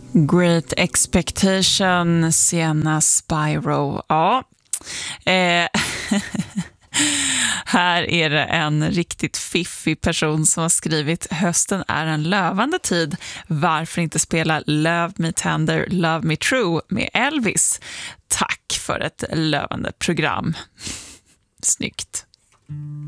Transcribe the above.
Great Expectation, Sienna Spyro. Ja, här är det en riktigt fiffig person som har skrivit: hösten är en lövande tid. Varför inte spela Love Me Tender, Love Me True med Elvis? Tack för ett lövande program. Snyggt.